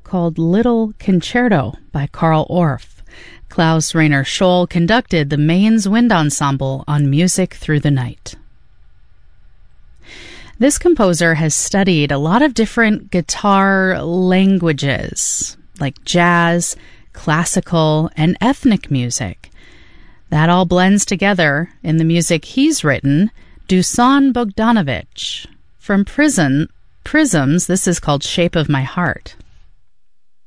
called Little Concerto by Carl Orff. Klaus Rainer Scholl conducted the Mainz Wind Ensemble on Music Through the Night. This composer has studied a lot of different guitar languages, like jazz, classical, and ethnic music. That all blends together in the music he's written, Dusan Bogdanovich. From Prisms, this is called Shape of My Heart.